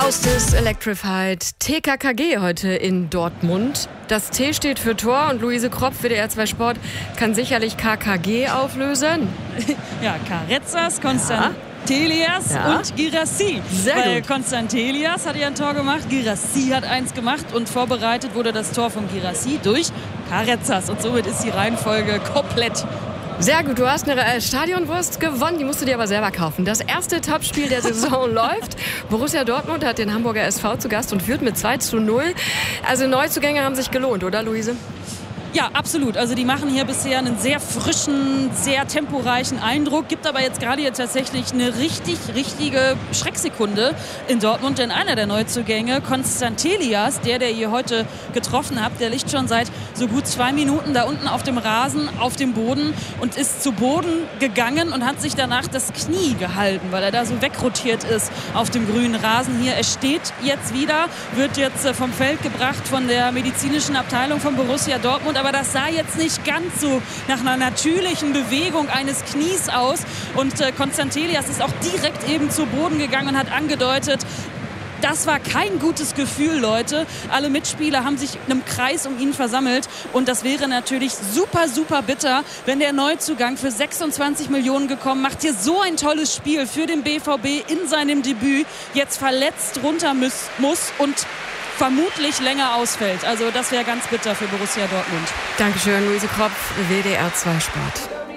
Faustus Electrified TKKG heute in Dortmund. Das T steht für Tor und Luise Kropf, WDR 2 Sport, kann sicherlich KKG auflösen. Ja, Karetzas, Konstantelias und Girassi. Weil Konstantelias hat ja ein Tor gemacht, Girassi hat eins gemacht und vorbereitet wurde das Tor von Girassi durch Karetzas. Und somit ist die Reihenfolge komplett. Sehr gut, du hast eine Stadionwurst gewonnen, die musst du dir aber selber kaufen. Das erste Topspiel der Saison läuft. Borussia Dortmund hat den Hamburger SV zu Gast und führt mit 2:0. Also Neuzugänge haben sich gelohnt, oder Luise? Ja, absolut. Also die machen hier bisher einen sehr frischen, sehr temporeichen Eindruck. Gibt aber jetzt gerade tatsächlich eine richtige Schrecksekunde in Dortmund. Denn einer der Neuzugänge, Konstantelias, der ihr heute getroffen habt, der liegt schon seit so gut 2 Minuten da unten auf dem Rasen, auf dem Boden und ist zu Boden gegangen und hat sich danach das Knie gehalten, weil er da so wegrotiert ist auf dem grünen Rasen hier. Er steht jetzt wieder, wird jetzt vom Feld gebracht von der medizinischen Abteilung von Borussia Dortmund. Aber das sah jetzt nicht ganz so nach einer natürlichen Bewegung eines Knies aus. Und Konstantelias ist auch direkt eben zu Boden gegangen und hat angedeutet, das war kein gutes Gefühl, Leute. Alle Mitspieler haben sich in einem Kreis um ihn versammelt. Und das wäre natürlich super, super bitter, wenn der Neuzugang für 26 Millionen gekommen, macht hier so ein tolles Spiel für den BVB in seinem Debüt, jetzt verletzt runter muss und vermutlich länger ausfällt. Also das wäre ganz bitter für Borussia Dortmund. Dankeschön, Luise Kropf, WDR 2 Sport.